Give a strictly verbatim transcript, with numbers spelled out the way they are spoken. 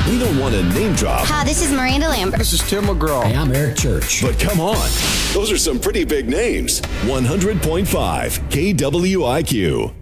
We don't want to name drop. Hi, this is Miranda Lambert. This is Tim McGraw. Hey, I'm Eric Church. But come on, those are some pretty big names. one hundred point five K W I Q.